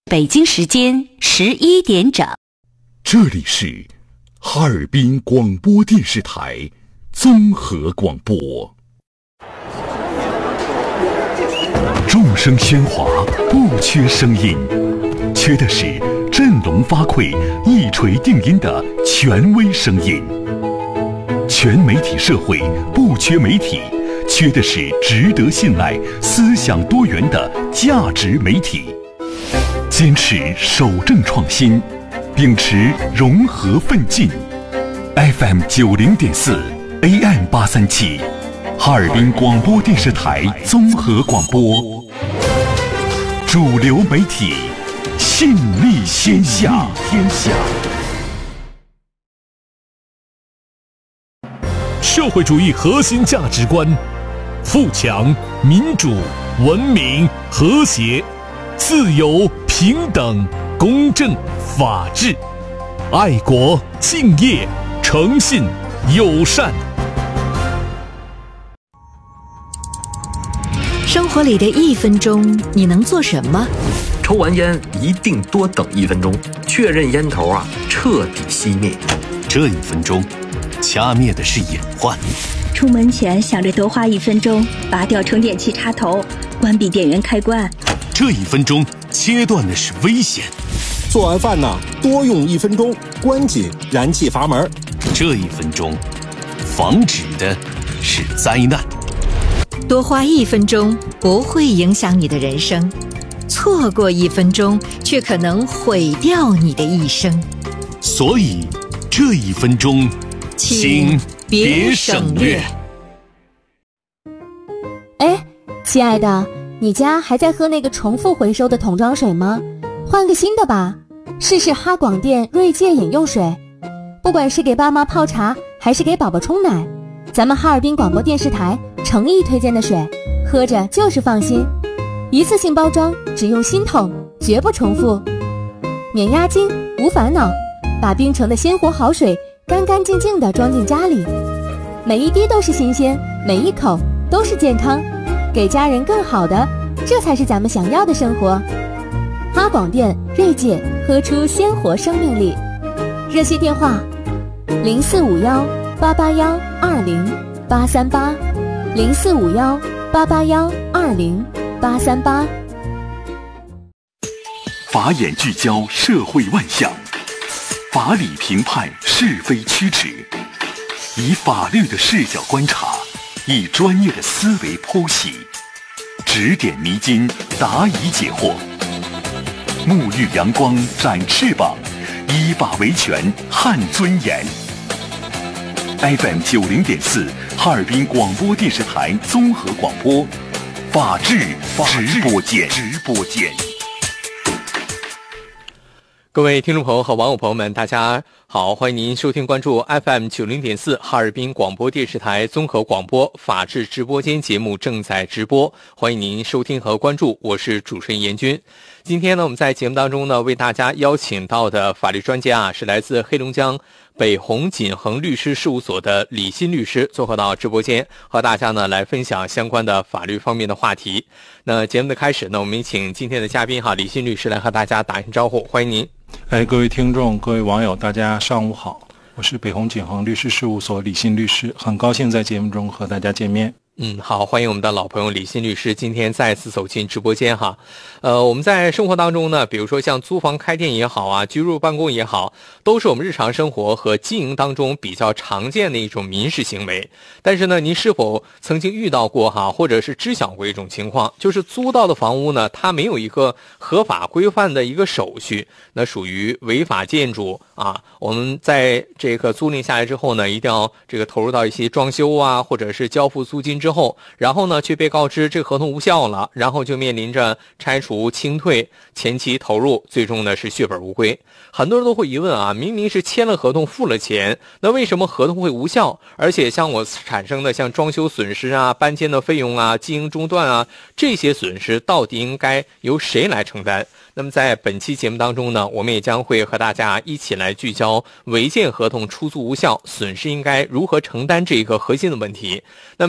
北京时间11点整。 这里是哈尔滨广播电视台综合广播。众声喧哗，不缺声音，缺的是振聋发聩、一锤定音的权威声音。全媒体社会不缺媒体，缺的是值得信赖、思想多元的价值媒体。坚持守正创新，秉持融合奋进。FM 90.4 AM 837，哈尔滨广播电视台综合广播，主流媒体，信力天下。 社会主义核心价值观：富强、民主、文明、和谐、自由、平等、公正、法治、爱国、敬业、诚信、友善。 生活里的1分钟，你能做什么？ 抽完烟一定多等1分钟，确认烟头彻底熄灭。 这1分钟，掐灭的是隐患。 出门前想着多花1分钟，拔掉充电器插头，关闭电源开关。 这1分钟，切断的是危险。 做完饭多用1分钟，关紧燃气阀门。 这1分钟，防止的是灾难。 多花1分钟不会影响你的人生，错过1分钟却可能毁掉你的一生。 所以这1分钟，请别省略。 哎，亲爱的，你家还在喝那个重复回收的桶装水吗？换个新的吧，试试哈广电锐界饮用水。不管是给爸妈泡茶还是给宝宝冲奶，咱们哈尔滨广播电视台诚意推荐的水，喝着就是放心。一次性包装，只用新桶，绝不重复，免押金，无烦恼，把冰城的鲜活好水干干净净地装进家里，每一滴都是新鲜，每一口都是健康，给家人更好的，这才是咱们想要的生活。哈广电锐界，喝出鲜活生命力。热线电话0451-881-2083800451-881-208380。 法眼聚焦社会万象，法理评判是非曲直，以法律的视角观察，以专业的思维剖析，指点迷津，答疑解惑，沐浴阳光，展翅膀，依法维权，撼尊严。FM 90.4，哈尔滨广播电视台综合广播，法治直播间。 各位听众朋友和网友朋友们，大家好，欢迎您收听关注 FM 90.4哈尔滨广播电视台综合广播法治直播间节目正在直播，欢迎您收听和关注，我是主持人严军。今天呢，我们在节目当中呢，为大家邀请到的法律专家是来自黑龙江北宏锦恒律师事务所的李欣律师，做客到直播间，和大家呢来分享相关的法律方面的话题。那节目的开始呢，我们请今天的嘉宾李欣律师来和大家打一声招呼，欢迎您。 各位听众，各位网友，大家上午好，我是北宏锦恒律师事务所李欣律师，很高兴在节目中和大家见面。 好，欢迎我们的老朋友李欣律师今天再次走进直播间哈。我们在生活当中呢，比如说像租房开店也好居入办公也好，都是我们日常生活和经营当中比较常见的一种民事行为。但是呢，您是否曾经遇到过或者是知晓过一种情况，就是租到的房屋呢，它没有一个合法规范的一个手续，那属于违法建筑我们在这个租赁下来之后呢，一定要投入到一些装修或者是交付租金之后，然后呢却被告知这个合同无效了，然后就面临着拆除、清退前期投入，最终呢是血本无归。很多人都会疑问明明是签了合同付了钱，那为什么合同会无效？而且像我产生的像装修损失搬迁的费用经营中断这些损失到底应该由谁来承担？那么在本期节目当中呢，我们也将会和大家一起来聚焦违建合同出租无效，损失应该如何承担这一个核心的问题。那么结合法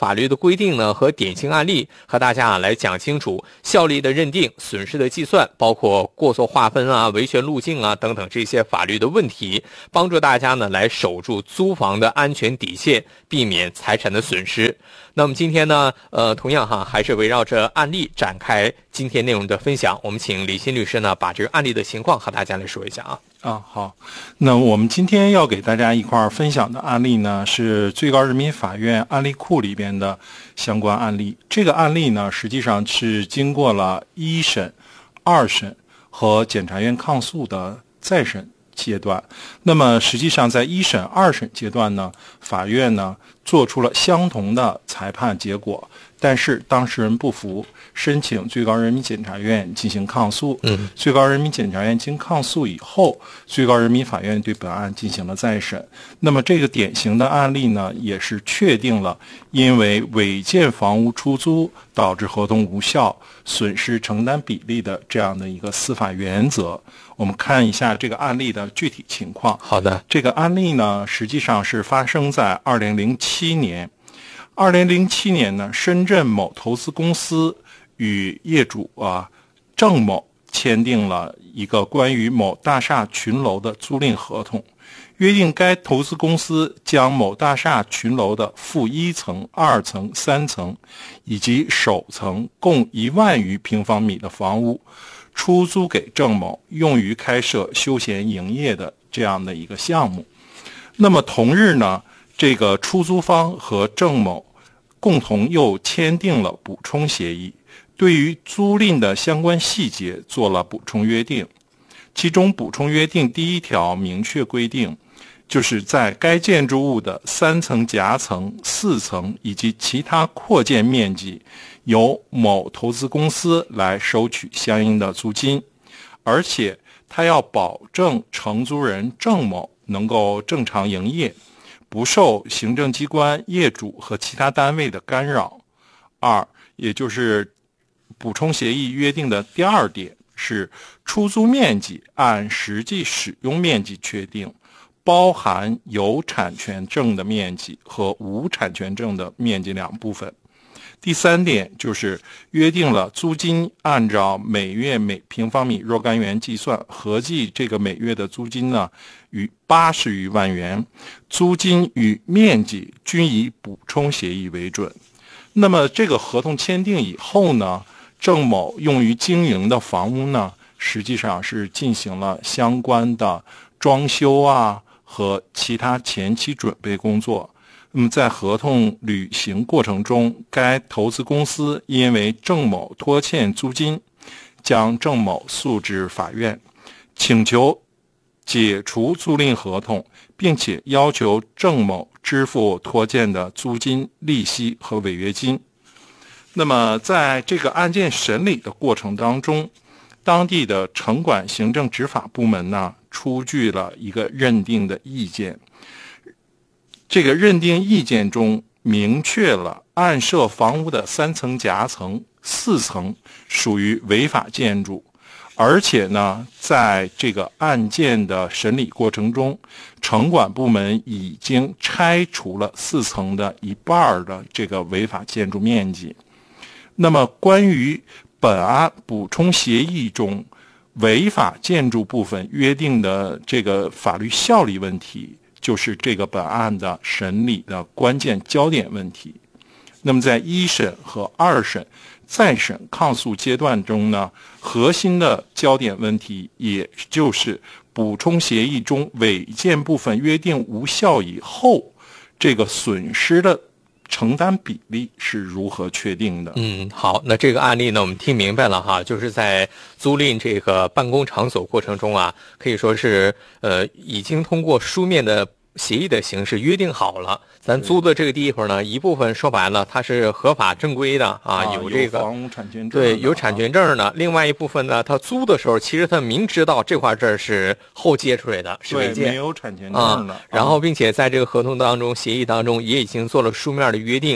法律的规定呢和典型案例，和大家来讲清楚效力的认定、损失的计算，包括过错划分啊、维权路径啊等等这些法律的问题，帮助大家呢来守住租房的安全底线，避免财产的损失。那么今天呢，同样还是围绕着案例展开今天内容的分享。我们请李欣律师呢把这个案例的情况和大家来说一下啊。 好，那我们今天要给大家一块儿分享的案例呢，是最高人民法院案例库里边的相关案例。这个案例呢，实际上是经过了一审、二审和检察院抗诉的再审阶段。那么实际上在一审、二审阶段呢，法院呢做出了相同的裁判结果，但是当事人不服，申请最高人民检察院进行抗诉。最高人民检察院经抗诉以后，最高人民法院对本案进行了再审。那么这个典型的案例呢，也是确定了因为违建房屋出租导致合同无效、损失承担比例的这样的一个司法原则。我们看一下这个案例的具体情况。 好的， 这个案例呢，实际上是发生在2007年。2007年呢，深圳某投资公司与业主郑某签订了一个关于某大厦群楼的租赁合同，约定该投资公司将某大厦群楼的负1层、2层、3层以及首层共1万余平方米的房屋出租给郑某，用于开设休闲营业的这样的一个项目。那么同日呢，这个出租方和郑某共同又签订了补充协议，对于租赁的相关细节做了补充约定。其中补充约定第一条明确规定，就是在该建筑物的3层夹层、4层以及其他扩建面积，由某投资公司来收取相应的租金，而且他要保证承租人郑某能够正常营业，不受行政机关、业主和其他单位的干扰。二，也就是补充协议约定的第二点是，出租面积按实际使用面积确定，包含有产权证的面积和无产权证的面积两部分。第三点就是约定了租金按照每月每平方米若干元计算，合计这个每月的租金呢逾80余万元，租金与面积均以补充协议为准。那么这个合同签订以后呢，郑某用于经营的房屋呢，实际上是进行了相关的装修和其他前期准备工作。那么在合同履行过程中，该投资公司因为郑某拖欠租金，将郑某诉至法院，请求解除租赁合同，并且要求郑某支付拖欠的租金、利息和违约金。那么在这个案件审理的过程当中，当地的城管行政执法部门呢出具了一个认定的意见。这个认定意见中明确了案涉房屋的3层夹层、4层属于违法建筑，而且呢，在这个案件的审理过程中，城管部门已经拆除了4层的一半的这个违法建筑面积。那么关于本案补充协议中违法建筑部分约定的这个法律效力问题，就是这个本案的审理的关键焦点问题。那么在一审和二审再审抗诉阶段中呢，核心的焦点问题也就是补充协议中违建部分约定无效以后，这个损失的承担比例是如何确定的。 好，那这个案例呢我们听明白了就是在租赁这个办公场所过程中可以说是已经通过书面的协议的形式约定好了，咱租的这个地方呢，一部分说白了它是合法正规的有这个房屋产权证， 对，有产权证的。另外一部分呢，他租的时候其实他明知道这块证是后接出来的，是违建， 没有产权证的然后并且在这个合同当中、协议当中也已经做了书面的约定。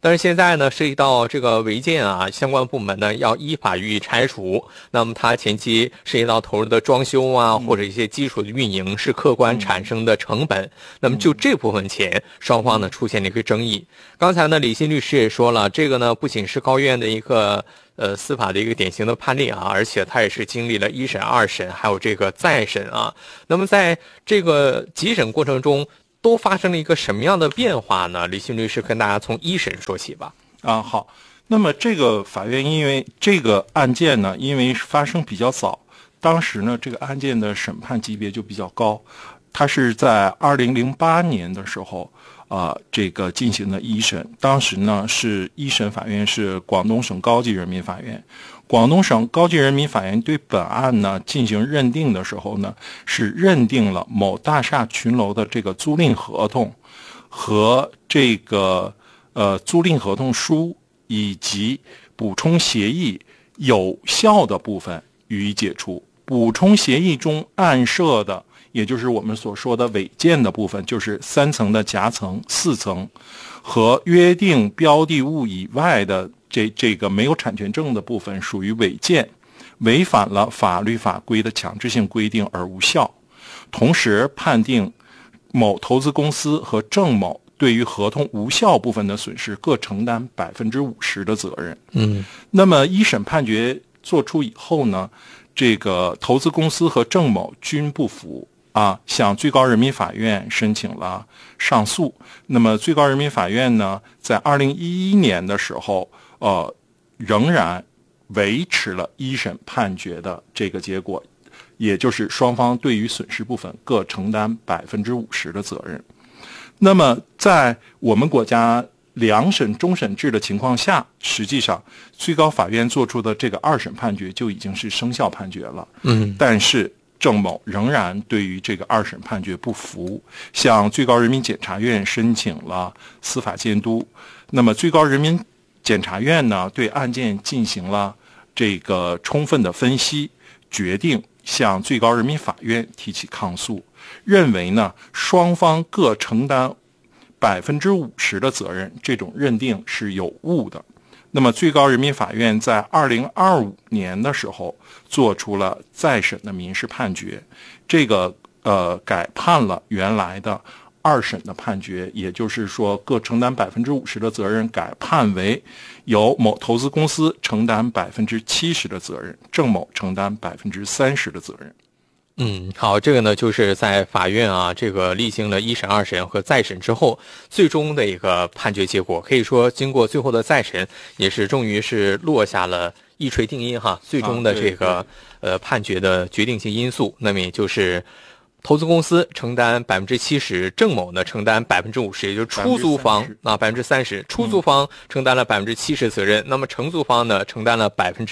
但是现在呢，涉及到这个违建啊，相关部门呢要依法予以拆除。那么它前期涉及到投入的装修啊，或者一些基础的运营是客观产生的成本。那么就这部分钱，双方呢出现了一个争议。刚才呢，李欣律师也说了，这个呢不仅是高院的一个司法的一个典型的判例啊，而且它也是经历了一审、二审，还有这个再审啊。那么在这个几审过程中，都发生了一个什么样的变化呢？李欣律师跟大家从一审说起吧。 好。那么这个法院因为这个案件呢，因为发生比较早，当时呢这个案件的审判级别就比较高，它是在2008年的时候这个进行的一审。当时呢是一审法院是广东省高级人民法院。广东省高级人民法院对本案呢进行认定的时候呢，是认定了某大厦群楼的这个租赁合同和这个租赁合同书以及补充协议有效的部分予以解除。补充协议中暗设的，也就是我们所说的违建的部分，就是3层的夹层、4层和约定标的物以外的这个没有产权证的部分属于违建，违反了法律法规的强制性规定而无效。同时判定某投资公司和郑某对于合同无效部分的损失各承担50%的责任。那么一审判决作出以后呢，这个投资公司和郑某均不服向最高人民法院申请了上诉。那么最高人民法院呢，在2011年的时候仍然维持了一审判决的这个结果，也就是双方对于损失部分各承担50%的责任。那么在我们国家2审终审制的情况下，实际上最高法院做出的这个2审判决就已经是生效判决了。但是郑某仍然对于这个2审判决不服，向最高人民检察院申请了司法监督。那么最高人民检察院呢，对案件进行了这个充分的分析，决定向最高人民法院提起抗诉，认为呢双方各承担50%的责任，这种认定是有误的。那么最高人民法院在2025年的时候做出了再审的民事判决，这个改判了原来的2审的判决，也就是说各承担50%的责任改判为由某投资公司承担70%的责任，郑某承担30%的责任。 好，这个呢就是在法院这个历经了一审、2审和再审之后，最终的一个判决结果。可以说，经过最后的再审，也是终于是落下了一锤定音最终的这个判决的决定性因素。那么也就是投资公司承担70%，郑某呢承担50%，也就是出租方30%，出租方承担了70%责任，那么承租方呢承担了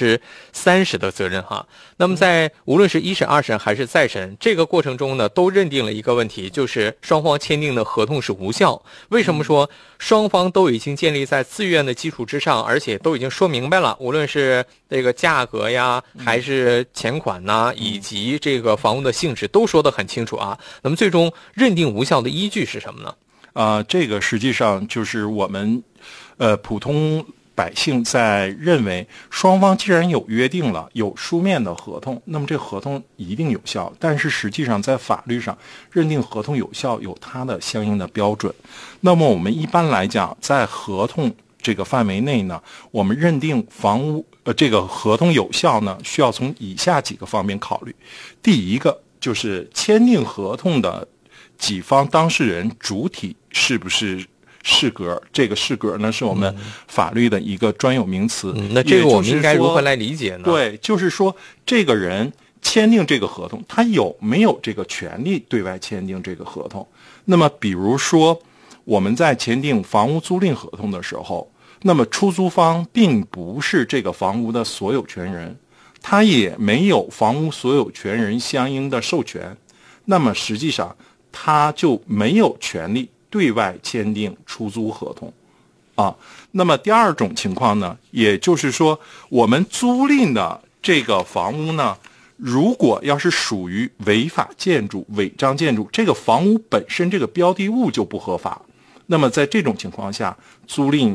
30%的责任那么在无论是一审、2审还是再审这个过程中呢，都认定了一个问题，就是双方签订的合同是无效。为什么说双方都已经建立在自愿的基础之上，而且都已经说明白了，无论是这个价格呀，还是钱款呐，以及这个房屋的性质都说得很清楚那么最终认定无效的依据是什么呢？ 这个实际上就是我们普通百姓在认为，双方既然有约定了，有书面的合同，那么这合同一定有效。但是实际上在法律上认定合同有效有它的相应的标准。那么我们一般来讲，在合同这个范围内呢，我们认定房屋这个合同有效呢，需要从以下几个方面考虑。第一个就是签订合同的几方当事人主体是不是适格，这个适格呢是我们法律的一个专有名词。 那这个我们应该如何来理解呢？ 对，就是说这个人签订这个合同，他有没有这个权利对外签订这个合同？那么比如说我们在签订房屋租赁合同的时候，那么出租方并不是这个房屋的所有权人，他也没有房屋所有权人相应的授权，那么实际上他就没有权利对外签订出租合同那么第二种情况呢，也就是说我们租赁的这个房屋呢，如果要是属于违法建筑、违章建筑，这个房屋本身这个标的物就不合法，那么在这种情况下，租赁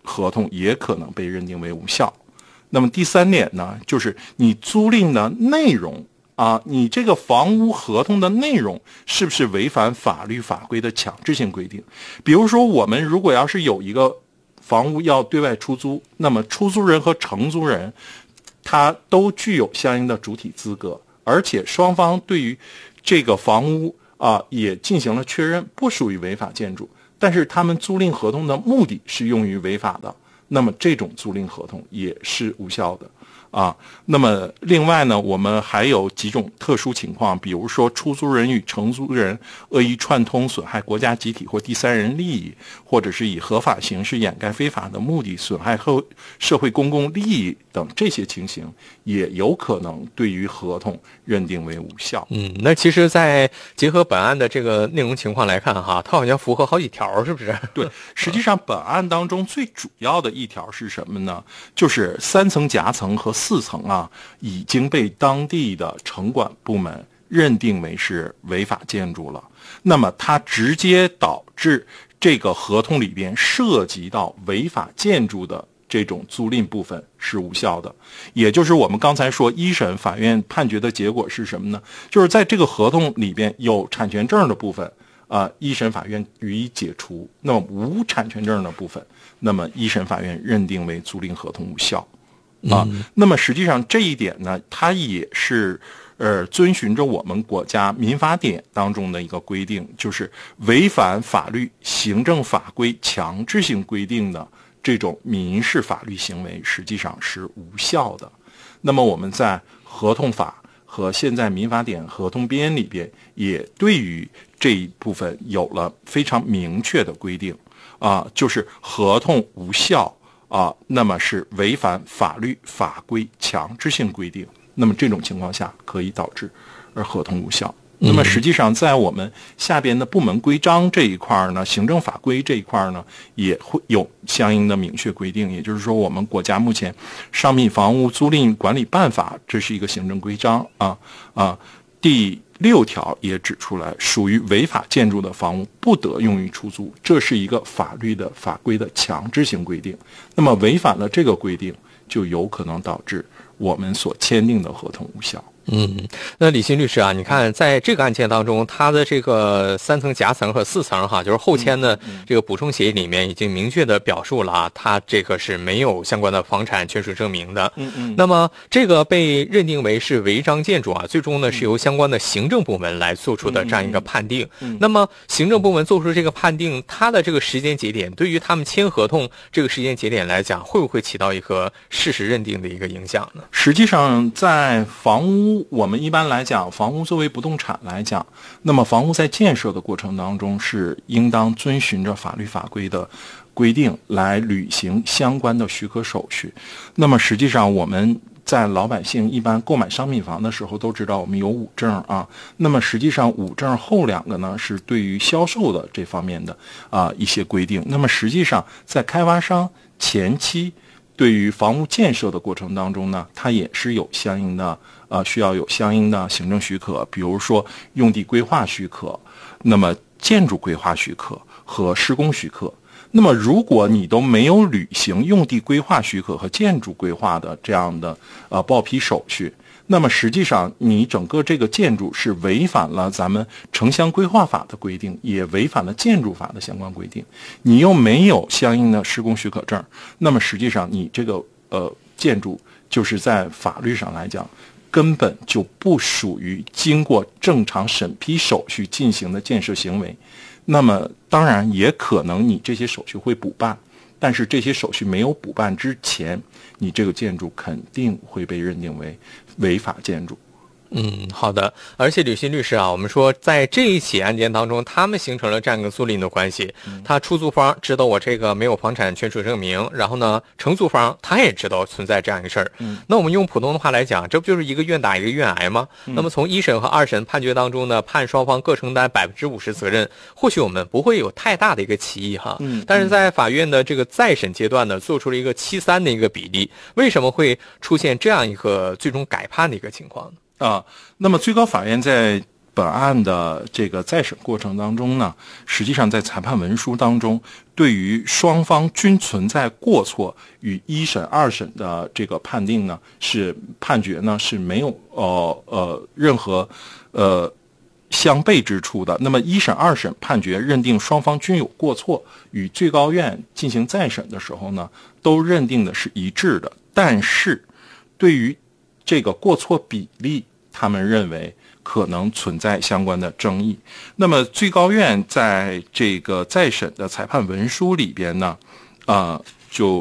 合同也可能被认定为无效。那么第3点呢，就是你租赁的内容啊，你这个房屋合同的内容是不是违反法律法规的强制性规定？比如说，我们如果要是有一个房屋要对外出租，那么出租人和承租人他都具有相应的主体资格，而且双方对于这个房屋也进行了确认，不属于违法建筑，但是他们租赁合同的目的是用于违法的，那么这种租赁合同也是无效的那么另外呢，我们还有几种特殊情况，比如说出租人与承租人恶意串通，损害国家集体或第三人利益，或者是以合法形式掩盖非法的目的，损害社会公共利益等这些情形，也有可能对于合同认定为无效。 那其实在结合本案的这个内容情况来看哈，它好像符合好几条，是不是？ 对，实际上本案当中最主要的一条是什么呢？就是3层夹层和4层已经被当地的城管部门认定为是违法建筑了，那么它直接导致这个合同里边涉及到违法建筑的这种租赁部分是无效的。也就是我们刚才说一审法院判决的结果是什么呢？就是在这个合同里边有产权证的部分一审法院予以解除，那么无产权证的部分，那么一审法院认定为租赁合同无效那么实际上这一点呢，它也是遵循着我们国家民法典当中的一个规定，就是违反法律、行政法规强制性规定的这种民事法律行为实际上是无效的。那么我们在合同法和现在民法典合同编里边也对于这一部分有了非常明确的规定就是合同无效那么是违反法律法规强制性规定，那么这种情况下可以导致合同无效。那么实际上在我们下边的部门规章这一块呢，行政法规这一块呢，也会有相应的明确规定。也就是说，我们国家目前商品房屋租赁管理办法，这是一个行政规章第6条也指出来，属于违法建筑的房屋不得用于出租，这是一个法律的法规的强制性规定。那么违反了这个规定，就有可能导致我们所签订的合同无效。 那李新律师你看在这个案件当中，它的这个3层夹层和4层就是后签的这个补充协议里面已经明确的表述了它这个是没有相关的房产权属证明的。那么这个被认定为是违章建筑最终呢是由相关的行政部门来做出的这样一个判定。那么行政部门做出这个判定，它的这个时间节点对于他们签合同这个时间节点来讲，会不会起到一个事实认定的一个影响呢？ 实际上在房屋，我们一般来讲，房屋作为不动产来讲，那么房屋在建设的过程当中是应当遵循着法律法规的规定来履行相关的许可手续。那么实际上我们在老百姓一般购买商品房的时候都知道我们有5证那么实际上5证后2个呢是对于销售的这方面的一些规定。那么实际上在开发商前期对于房屋建设的过程当中呢，它也是有相应的需要有相应的行政许可，比如说用地规划许可，那么建筑规划许可和施工许可。那么如果你都没有履行用地规划许可和建筑规划的这样的报批手续，那么实际上你整个这个建筑是违反了咱们城乡规划法的规定，也违反了建筑法的相关规定，你又没有相应的施工许可证，那么实际上你这个建筑就是在法律上来讲根本就不属于经过正常审批手续进行的建设行为。那么当然也可能你这些手续会补办，但是这些手续没有补办之前，你这个建筑肯定会被认定为违法建筑。 好的。而且吕新律师我们说在这一起案件当中，他们形成了这样一个租赁的关系，他出租方知道我这个没有房产权属证明，然后呢承租方他也知道存在这样一个事儿。那我们用普通的话来讲，这不就是一个愿打一个愿挨吗？那么从1审和2审判决当中呢，判双方各承担50%责任，或许我们不会有太大的一个歧义但是在法院的这个再审阶段呢，做出了一个7-3的一个比例，为什么会出现这样一个最终改判的一个情况呢？ 那么最高法院在本案的这个再审过程当中呢，实际上在裁判文书当中，对于双方均存在过错与一审、二审的这个判定呢，判决呢是没有任何相悖之处的。那么一审、二审判决认定双方均有过错，与最高院进行再审的时候呢，都认定的是一致的。但是对于这个过错比例，他们认为可能存在相关的争议。那么最高院在这个再审的裁判文书里边呢，就